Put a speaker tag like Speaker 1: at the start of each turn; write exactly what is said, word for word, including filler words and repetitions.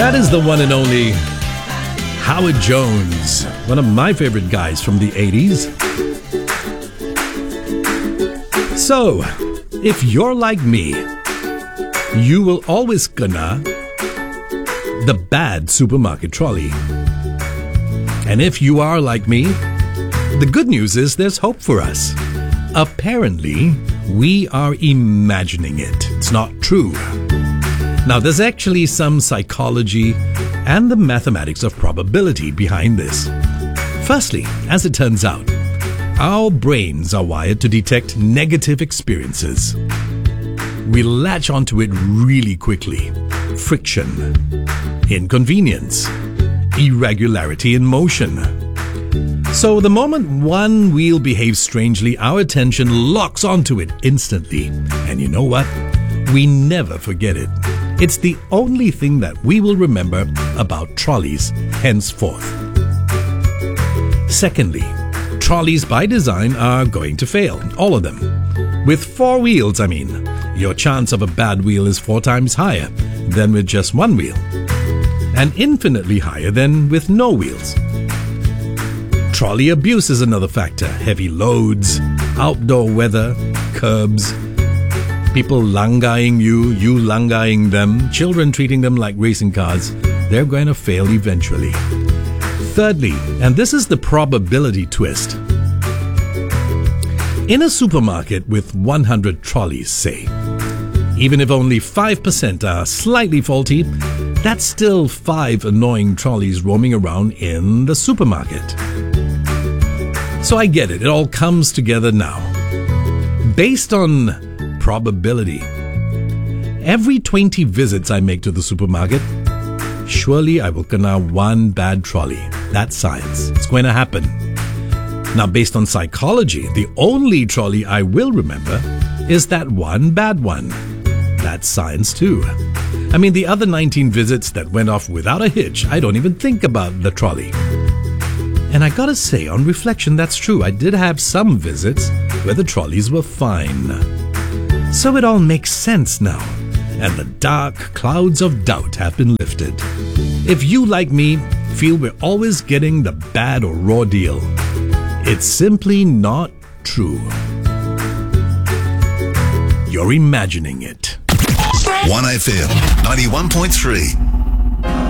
Speaker 1: That is the one and only Howard Jones, one of my favorite guys from the eighties. So, if you're like me, you will always gonna the bad supermarket trolley. And if you are like me, the good news is there's hope for us. Apparently, we are imagining it. It's not true. Now, there's actually some psychology and the mathematics of probability behind this. Firstly, as it turns out, our brains are wired to detect negative experiences. We latch onto it really quickly. Friction, inconvenience, irregularity in motion. So the moment one wheel behaves strangely, our attention locks onto it instantly. And you know what? We never forget it. It's the only thing that we will remember about trolleys henceforth. Secondly, trolleys by design are going to fail, all of them. With four wheels, I mean, your chance of a bad wheel is four times higher than with just one wheel, and infinitely higher than with no wheels. Trolley abuse is another factor. Heavy loads, outdoor weather, curbs, people langaing you, you langaing them, children treating them like racing cars. They're going to fail eventually. Thirdly, and this is the probability twist. In a supermarket with one hundred trolleys, say, even if only five percent are slightly faulty, that's still five annoying trolleys roaming around in the supermarket. So I get it, it all comes together now. Based on probability, every twenty visits I make to the supermarket, surely I will gonna one bad trolley. That's science. It's going to happen. Now, based on psychology, the only trolley I will remember is that one bad one. That's science too. I mean, the other nineteen visits that went off without a hitch, I don't even think about the trolley. And I gotta say, on reflection, that's true. I did have some visits where the trolleys were fine. So it all makes sense now, and the dark clouds of doubt have been lifted. If you, like me, feel we're always getting the bad or raw deal, it's simply not true. You're imagining it.
Speaker 2: one F M ninety-one point three